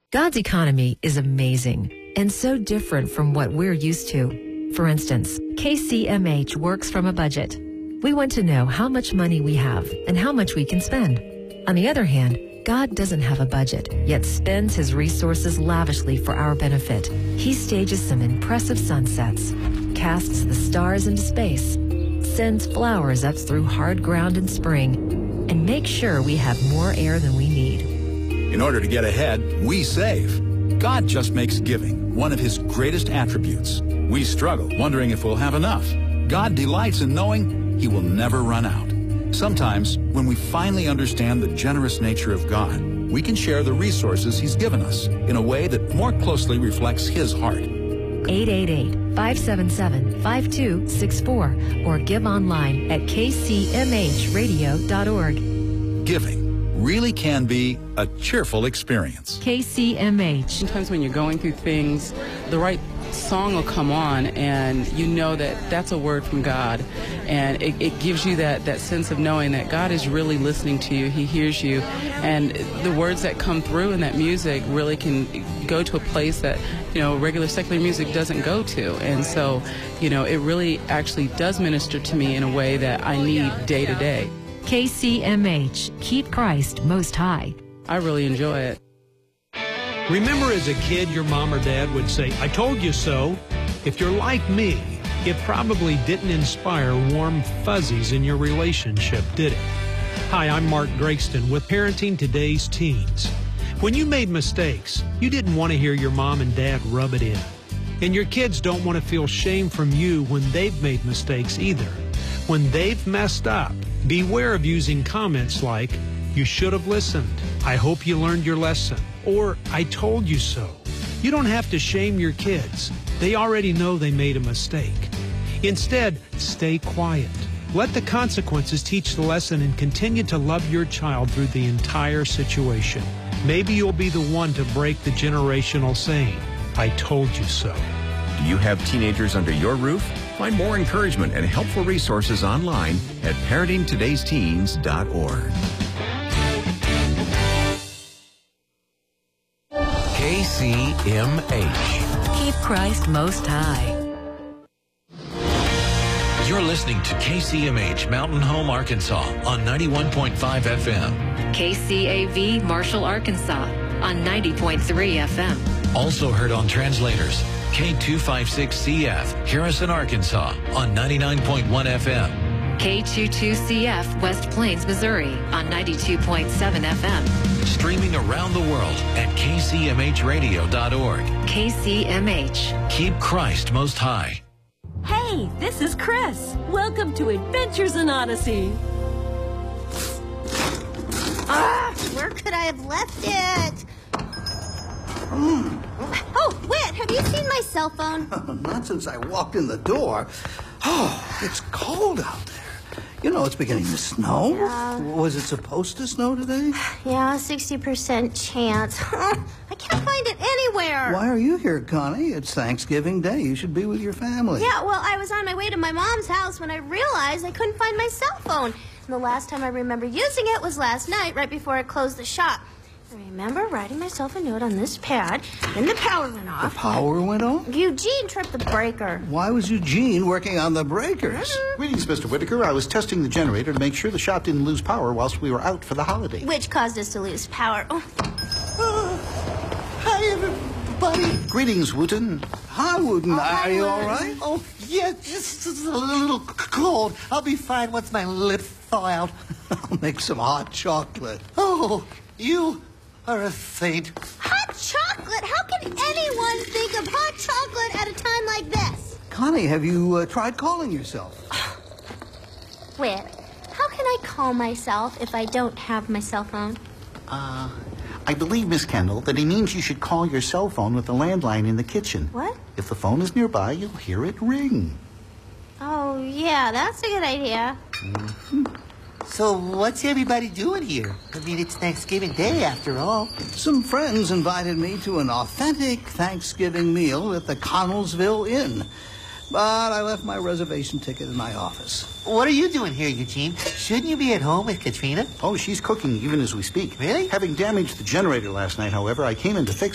God's economy is amazing and so different from what we're used to. For instance, KCMH works from a budget. We want to know how much money we have and how much we can spend. On the other hand, God doesn't have a budget, yet spends his resources lavishly for our benefit. He stages some impressive sunsets, casts the stars into space, sends flowers up through hard ground in spring, and makes sure we have more air than we need. In order to get ahead, we save. God just makes giving one of his greatest attributes. We struggle, wondering if we'll have enough. God delights in knowing he will never run out. Sometimes, when we finally understand the generous nature of God, we can share the resources he's given us in a way that more closely reflects his heart. 888-577-5264 or give online at kcmhradio.org. Giving really can be a cheerful experience. KCMH. Sometimes when you're going through things, the right song will come on and you know that that's a word from God, and it gives you that sense of knowing that God is really listening to you. He hears you, and the words that come through in that music really can go to a place that, you know, regular secular music doesn't go to. And so, you know, it really actually does minister to me in a way that I need day to day. KCMH. Keep Christ Most High. I really enjoy it. Remember as a kid your mom or dad would say, "I told you so." If you're like me, it probably didn't inspire warm fuzzies in your relationship, did it? Hi, I'm Mark Gregston with Parenting Today's Teens. When you made mistakes, you didn't want to hear your mom and dad rub it in. And your kids don't want to feel shame from you when they've made mistakes either. When they've messed up, beware of using comments like, "You should have listened," "I hope you learned your lesson," or "I told you so." You don't have to shame your kids. They already know they made a mistake. Instead, stay quiet. Let the consequences teach the lesson and continue to love your child through the entire situation. Maybe you'll be the one to break the generational saying, "I told you so." Do you have teenagers under your roof? Find more encouragement and helpful resources online at parentingtodaysteens.org. KCMH. Keep Christ Most High. You're listening to KCMH Mountain Home, Arkansas on 91.5 FM. KCAV Marshall, Arkansas on 90.3 FM. Also heard on translators. K256CF Harrison, Arkansas on 99.1 FM. K22CF West Plains, Missouri on 92.7 FM. Streaming around the world at kcmhradio.org. KCMH. Keep Christ Most High. Hey, this is Chris. Welcome to Adventures in Odyssey. Where could I have left it? Oh, Whit, have you seen my cell phone? Not since I walked in the door. Oh, it's cold out there. You know, it's beginning to snow. Yeah. Was it supposed to snow today? Yeah, 60% chance. I can't find it anywhere. Why are you here, Connie? It's Thanksgiving Day. You should be with your family. Yeah, well, I was on my way to my mom's house when I realized I couldn't find my cell phone. And the last time I remember using it was last night, right before I closed the shop. I remember writing myself a note on this pad, then the power went off. The power went off? Eugene tripped the breaker. Why was Eugene working on the breakers? Greetings, Mr. Whitaker. I was testing the generator to make sure the shop didn't lose power whilst we were out for the holiday. Which caused us to lose power. Oh. Hi, everybody. Greetings, Wooten. Hi, Wooten. Are you all right? Oh, yeah, just a little cold. I'll be fine once my lip thaw out. I'll make some hot chocolate. Oh, you are a saint. Hot chocolate? How can anyone think of hot chocolate at a time like this? Connie, have you tried calling yourself? Whit, how can I call myself if I don't have my cell phone? I believe, Miss Kendall, that he means you should call your cell phone with the landline in the kitchen. What? If the phone is nearby, you'll hear it ring. Oh, yeah, that's a good idea. Mm-hmm. So what's everybody doing here? I mean, it's Thanksgiving Day after all. Some friends invited me to an authentic Thanksgiving meal at the Connellsville Inn. But I left my reservation ticket in my office. What are you doing here, Eugene? Shouldn't you be at home with Katrina? Oh, she's cooking even as we speak. Really? Having damaged the generator last night, however, I came in to fix